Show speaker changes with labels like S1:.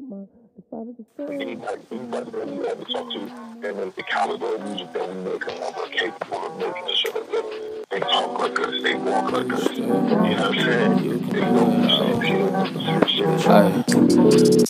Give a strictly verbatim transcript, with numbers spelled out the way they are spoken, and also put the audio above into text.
S1: Anybody, anybody that we ever talk to, and then the caliber of music that we make are capable of making a show that they talk like us, they walk like us. You know what I'm saying? They know the same shit, the same shit.